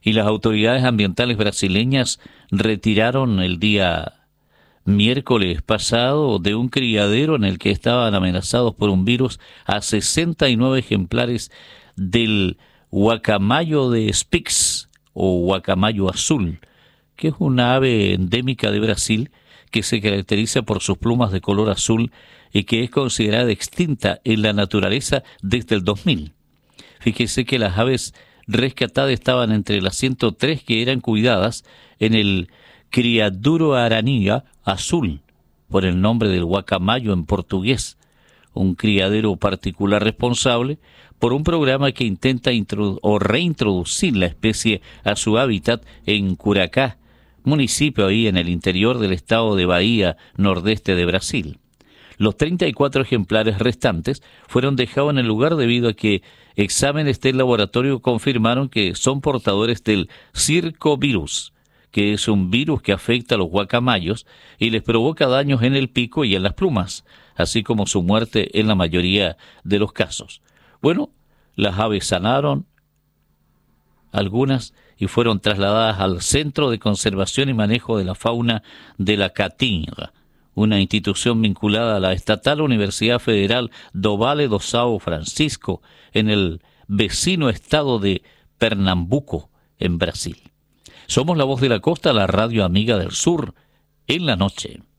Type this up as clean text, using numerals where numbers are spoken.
y las autoridades ambientales brasileñas retiraron el día miércoles pasado de un criadero en el que estaban amenazados por un virus a 69 ejemplares del guacamayo de Spix o guacamayo azul, que es una ave endémica de Brasil que se caracteriza por sus plumas de color azul y que es considerada extinta en la naturaleza desde el 2000. Fíjese que las aves rescatadas estaban entre las 103 que eran cuidadas en el criadero Aranía Azul, por el nombre del guacamayo en portugués, un criadero particular responsable por un programa que intenta reintroducir la especie a su hábitat en Curacá, municipio ahí en el interior del estado de Bahía, nordeste de Brasil. Los 34 ejemplares restantes fueron dejados en el lugar debido a que exámenes del laboratorio confirmaron que son portadores del circovirus, que es un virus que afecta a los guacamayos y les provoca daños en el pico y en las plumas, así como su muerte en la mayoría de los casos. Bueno, las aves sanaron, algunas, y fueron trasladadas al Centro de Conservación y Manejo de la Fauna de la Caatinga, una institución vinculada a la estatal Universidad Federal do Vale do São Francisco, en el vecino estado de Pernambuco, en Brasil. Somos la voz de la costa, la radio amiga del sur, en la noche.